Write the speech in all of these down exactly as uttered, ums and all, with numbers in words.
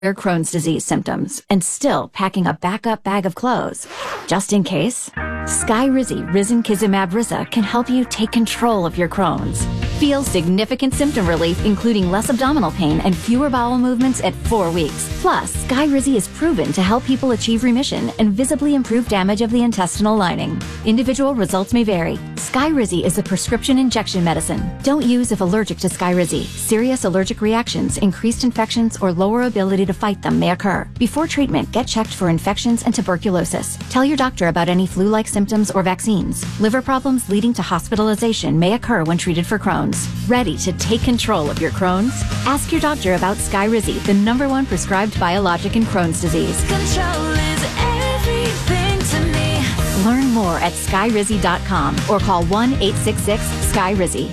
Crohn's disease symptoms and still packing a backup bag of clothes just in case? Skyrizi Risankizumab Riza can help you take control of your Crohn's. Feel significant symptom relief, including less abdominal pain and fewer bowel movements at four weeks. Plus, Skyrizi is proven to help people achieve remission and visibly improve damage of the intestinal lining. Individual results may vary. Skyrizi is a prescription injection medicine. Don't use if allergic to Skyrizi. Serious allergic reactions, increased infections, or lower ability to fight them may occur. Before treatment, get checked for infections and tuberculosis. Tell your doctor about any flu-like symptoms or vaccines. Liver problems leading to hospitalization may occur when treated for Crohn's. Ready to take control of your Crohn's? Ask your doctor about Skyrizi, the number one prescribed biologic in Crohn's disease. Control is everything to me. Learn more at skyrizi dot com or call one eight six six Skyrizi.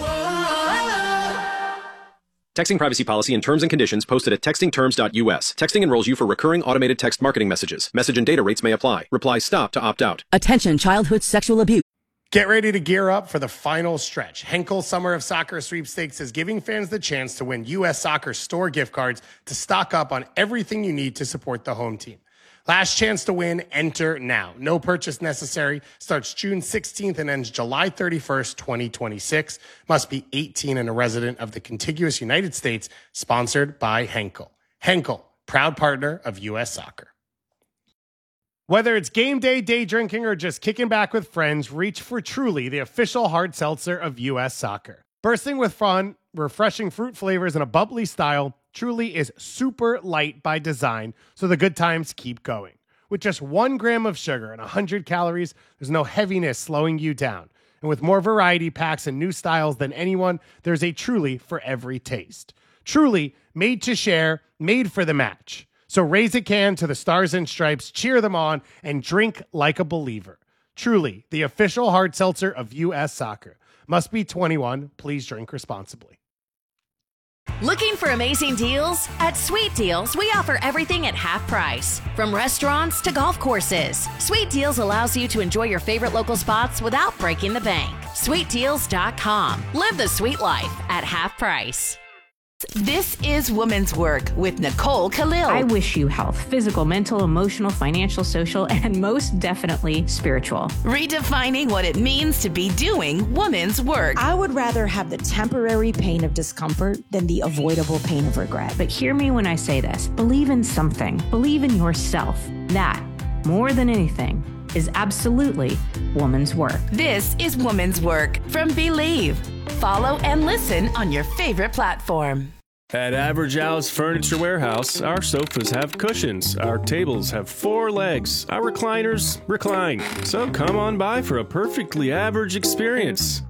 Texting privacy policy and terms and conditions posted at texting terms dot U S. Texting enrolls you for recurring automated text marketing messages. Message and data rates may apply. Reply stop to opt out. Attention, childhood sexual abuse. Get ready to gear up for the final stretch. Henkel Summer of Soccer Sweepstakes is giving fans the chance to win U S Soccer store gift cards to stock up on everything you need to support the home team. Last chance to win, enter now. No purchase necessary. Starts June sixteenth and ends July thirty-first, twenty twenty-six. Must be eighteen and a resident of the contiguous United States. Sponsored by Henkel. Henkel, proud partner of U S Soccer. Whether it's game day, day drinking, or just kicking back with friends, reach for Truly, the official hard seltzer of U S Soccer. Bursting with fun, refreshing fruit flavors, and a bubbly style, Truly is super light by design, so the good times keep going. With just one gram of sugar and one hundred calories, there's no heaviness slowing you down. And with more variety packs and new styles than anyone, there's a Truly for every taste. Truly, made to share, made for the match. So raise a can to the Stars and Stripes, cheer them on, and drink like a believer. Truly, the official hard seltzer of U S Soccer. Must be twenty-one. Please drink responsibly. Looking for amazing deals? At Sweet Deals, we offer everything at half price. From restaurants to golf courses, Sweet Deals allows you to enjoy your favorite local spots without breaking the bank. sweet deals dot com. Live the sweet life at half price. This is Women's Work with Nicole Khalil. I wish you health, physical, mental, emotional, financial, social, and most definitely spiritual. Redefining what it means to be doing women's work. I would rather have the temporary pain of discomfort than the avoidable pain of regret. But hear me when I say this. Believe in something. Believe in yourself. That, more than anything, is absolutely woman's work. This is Women's Work from Believe. Follow and listen on your favorite platform. At Average Al's Furniture Warehouse, our sofas have cushions, our tables have four legs, our recliners recline. So come on by for a perfectly average experience.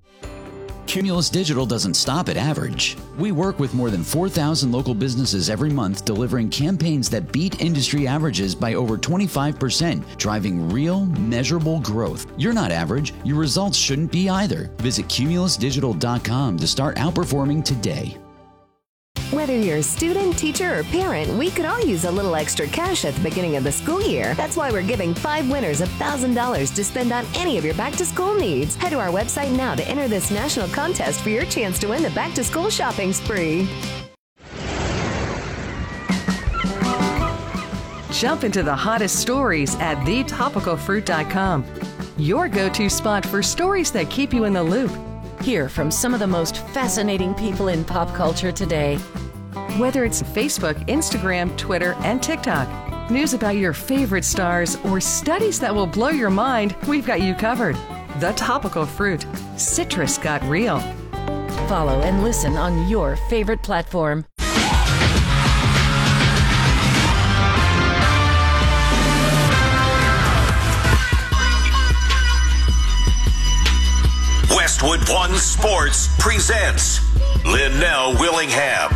Cumulus Digital doesn't stop at average. We work with more than four thousand local businesses every month, delivering campaigns that beat industry averages by over twenty-five percent, driving real, measurable growth. You're not average. Your results shouldn't be either. Visit cumulus digital dot com to start outperforming today. Whether you're a student, teacher, or parent, we could all use a little extra cash at the beginning of the school year. That's why we're giving five winners one thousand dollars to spend on any of your back-to-school needs. Head to our website now to enter this national contest for your chance to win the back-to-school shopping spree. Jump into the hottest stories at the topical fruit dot com. Your go-to spot for stories that keep you in the loop. Hear from some of the most fascinating people in pop culture today. Whether it's Facebook, Instagram, Twitter, and TikTok, news about your favorite stars, or studies that will blow your mind, we've got you covered. The Topical Fruit. Citrus got real. Follow and listen on your favorite platform. Westwood One Sports presents Linnell Willingham.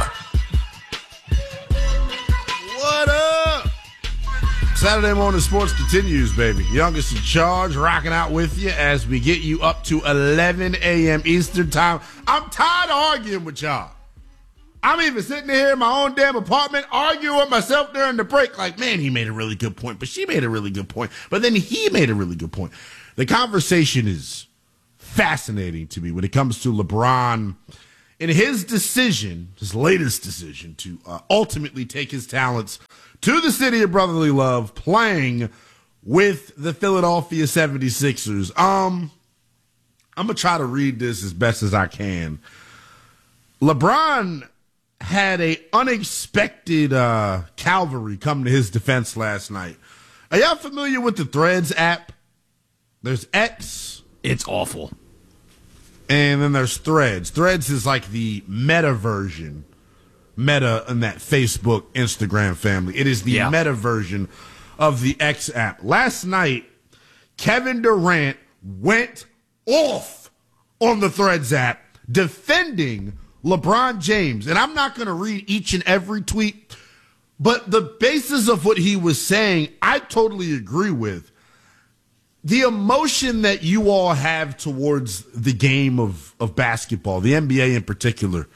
What up? Saturday morning sports continues, baby. Youngest in charge, rocking out with you as we get you up to eleven a.m. Eastern time. I'm tired of arguing with y'all. I'm even sitting here in my own damn apartment arguing with myself during the break like, man, he made a really good point, but she made a really good point, but then he made a really good point. The conversation is fascinating to me when it comes to LeBron in his decision, his latest decision, to uh, ultimately take his talents to the city of brotherly love, playing with the Philadelphia seventy-sixers. Um, I'm going to try to read this as best as I can. LeBron had a unexpected uh, cavalry come to his defense last night. Are y'all familiar with the Threads app? There's X. It's awful. And then there's Threads. Threads is like the meta version. Meta in that Facebook, Instagram family. It is the yeah. meta version of the X app. Last night, Kevin Durant went off on the Threads app defending LeBron James. And I'm not going to read each and every tweet, but the basis of what he was saying, I totally agree with. The emotion that you all have towards the game of, of basketball, the N B A in particular,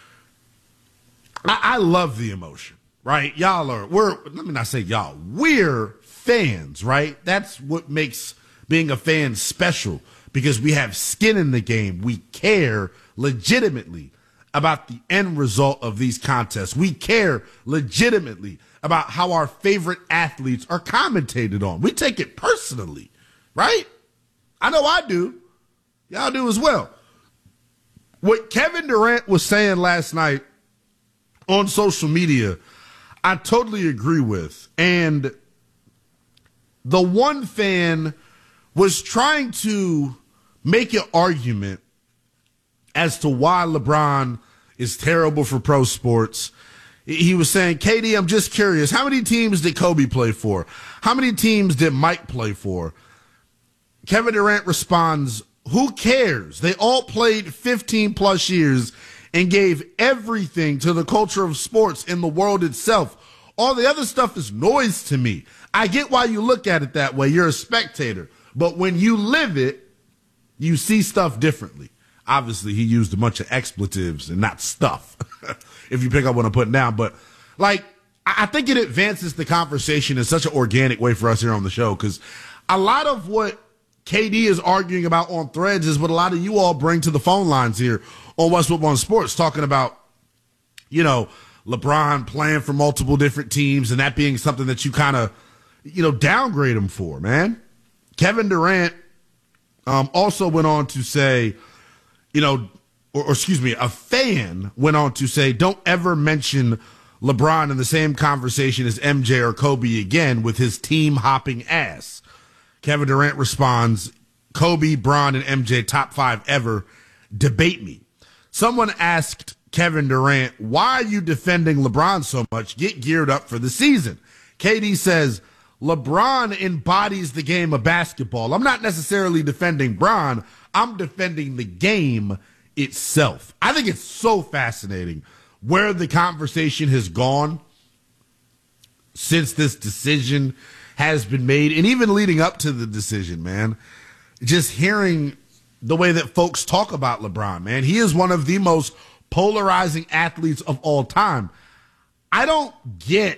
I, I love the emotion, right? Y'all are, we're, let me not say y'all, we're fans, right? That's what makes being a fan special, because we have skin in the game. We care legitimately about the end result of these contests. We care legitimately about how our favorite athletes are commentated on. We take it personally. Right? I know I do. Y'all do as well. What Kevin Durant was saying last night on social media, I totally agree with. And the one fan was trying to make an argument as to why LeBron is terrible for pro sports. He was saying, K D, I'm just curious, how many teams did Kobe play for? How many teams did Mike play for? Kevin Durant responds, who cares? They all played fifteen plus years and gave everything to the culture of sports in the world itself. All the other stuff is noise to me. I get why you look at it that way. You're a spectator. But when you live it, you see stuff differently. Obviously, he used a bunch of expletives and not stuff, if you pick up what I'm putting down. But, like, I think it advances the conversation in such an organic way for us here on the show, because a lot of what K D is arguing about on Threads is what a lot of you all bring to the phone lines here on West Football Sports, talking about, you know, LeBron playing for multiple different teams and that being something that you kind of, you know, downgrade him for, man. Kevin Durant um, also went on to say, you know, or, or excuse me, a fan went on to say, don't ever mention LeBron in the same conversation as M J or Kobe again with his team hopping ass. Kevin Durant responds, Kobe, Bron, and M J top five ever. Debate me. Someone asked Kevin Durant, why are you defending LeBron so much? Get geared up for the season. K D says, LeBron embodies the game of basketball. I'm not necessarily defending Bron. I'm defending the game itself. I think it's so fascinating where the conversation has gone since this decision has been made, and even leading up to the decision, man. Just hearing the way that folks talk about LeBron, man. He is one of the most polarizing athletes of all time. I don't get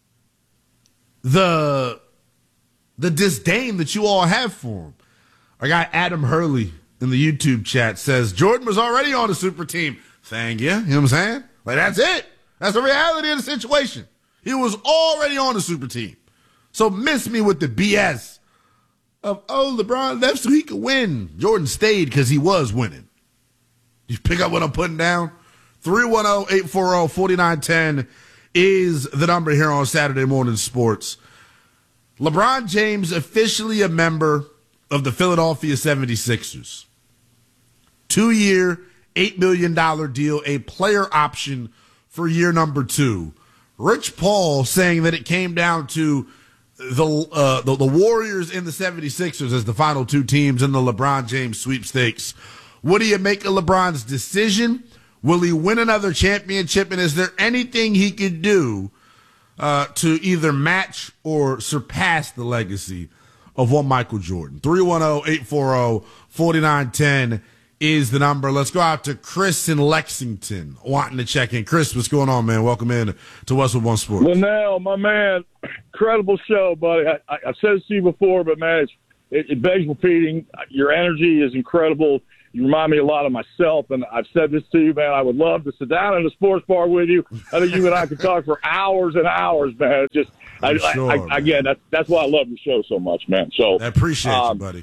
the the disdain that you all have for him. Our guy Adam Hurley in the YouTube chat says, Jordan was already on a super team. Thank you. You know what I'm saying? Like, that's it. That's the reality of the situation. He was already on a super team. So miss me with the B S of, oh, LeBron left so he could win. Jordan stayed because he was winning. You pick up what I'm putting down? three one zero, eight four zero, four nine one zero is the number here on Saturday Morning Sports. LeBron James officially a member of the Philadelphia seventy-sixers. Two-year, eight million dollars deal, a player option for year number two. Rich Paul saying that it came down to the, uh, the the Warriors and the seventy-sixers as the final two teams in the LeBron James sweepstakes. What do you make of LeBron's decision? Will he win another championship? And is there anything he could do uh, to either match or surpass the legacy of one Michael Jordan? three one zero, eight four zero, four nine one zero is the number. Let's go out to Chris in Lexington wanting to check in. Chris, what's going on, man? Welcome in to West One Sports. Linnell, my man, incredible show, buddy. I, I, I've said this to you before, but, man, it's, it, it begs repeating. Your energy is incredible. You remind me a lot of myself, and I've said this to you, man. I would love to sit down in a sports bar with you. I think you and I could talk for hours and hours, man. It's just, I, sure, I, I, man. again, that's that's why I love your show so much, man. So I appreciate um, you, buddy.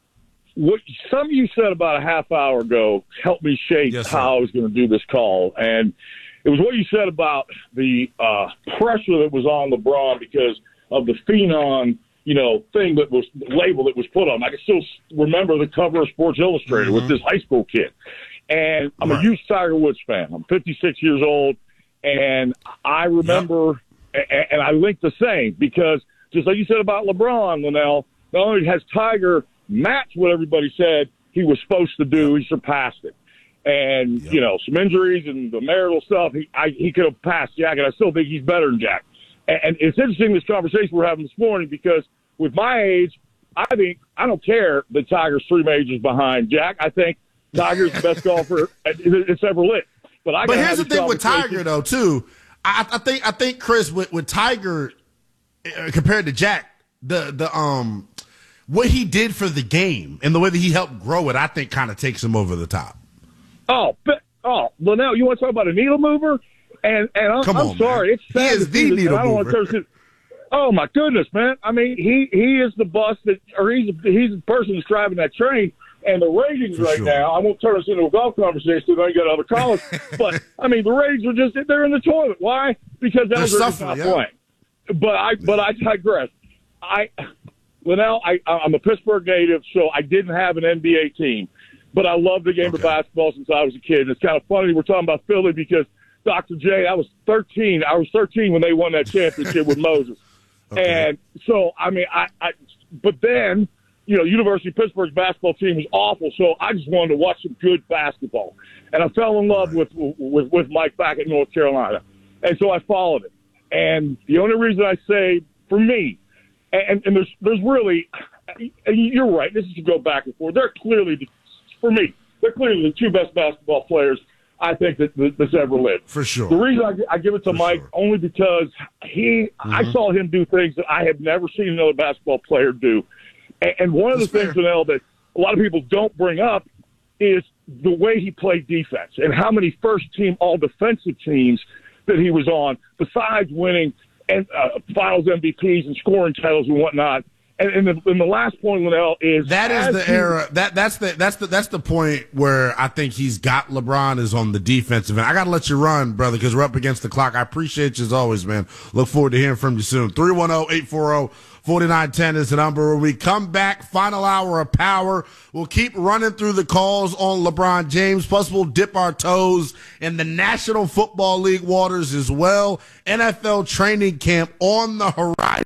What some you said about a half hour ago helped me shape yes, how I was going to do this call, and it was what you said about the uh, pressure that was on LeBron because of the phenom, you know, thing that was label that was put on. I can still remember the cover of Sports Illustrated mm-hmm. with this high school kid, and I'm right. a huge Tiger Woods fan. I'm fifty-six years old, and I remember, yep. and, and I link the same because just like you said about LeBron, Linnell, not only has Tiger matched what everybody said he was supposed to do, he surpassed it. And, yep. you know, some injuries and the marital stuff, he I, he could have passed Jack, and I still think he's better than Jack. And, and it's interesting, this conversation we're having this morning, because with my age, I think I don't care that Tiger's three majors behind Jack. I think Tiger's the best golfer it's ever lived. But, I but here's the thing with Tiger, though, too. I, I think, I think Chris, with, with Tiger uh, compared to Jack, the the um – what he did for the game and the way that he helped grow it, I think, kind of takes him over the top. Oh, but, oh, Linnell, you want to talk about a needle mover? And and I'm, Come I'm on, sorry, man. it's sad. He is the needle I don't mover. Want to oh my goodness, man! I mean, he he is the bus that, or he's he's the person that's driving that train. And the ratings for right sure. now, I won't turn us into a golf conversation because I got other callers. But I mean, the ratings are just they're in the toilet. Why? Because Elder's not yeah. playing. But I but I digress. I. Linnell, I, I'm a Pittsburgh native, so I didn't have an N B A team, but I loved the game okay. of basketball since I was a kid. And it's kind of funny we're talking about Philly because Doctor J, I was thirteen. I was thirteen when they won that championship with Moses. Okay. And so, I mean, I, I, but then, you know, University of Pittsburgh's basketball team was awful, so I just wanted to watch some good basketball. And I fell in love right. with, with, with Mike back at North Carolina. And so I followed it. And the only reason I say, for me, And, and there's there's really, and you're right, this is to go back and forth. They're clearly, for me, they're clearly the two best basketball players I think that, that that's ever lived. For sure. The reason I, I give it to For Mike, sure. only because he, mm-hmm. I saw him do things that I have never seen another basketball player do. And, and one of that's the fair. things, Linnell, that a lot of people don't bring up is the way he played defense and how many first-team all-defensive teams that he was on, besides winning and uh, finals M V Ps and scoring titles and whatnot. And, and, the, and the last point, Linnell, is that is the he, era. That that's the that's the that's the point where I think he's got LeBron is on the defensive end. I got to let you run, brother, because we're up against the clock. I appreciate you as always, man. Look forward to hearing from you soon. three one zero, eight four zero, four nine one zero is the number. When we come back, final hour of power. We'll keep running through the calls on LeBron James. Plus, we'll dip our toes in the National Football League waters as well. N F L training camp on the horizon.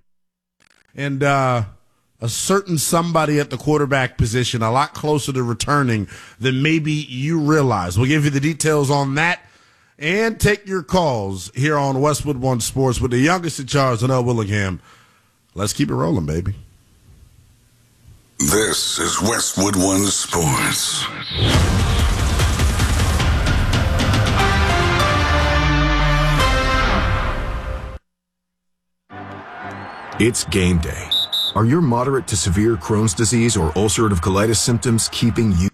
And uh, a certain somebody at the quarterback position a lot closer to returning than maybe you realize. We'll give you the details on that and take your calls here on Westwood One Sports with the youngest in charge, Linnell Willingham. Let's keep it rolling, baby. This is Westwood One Sports. It's game day. Are your moderate to severe Crohn's disease or ulcerative colitis symptoms keeping you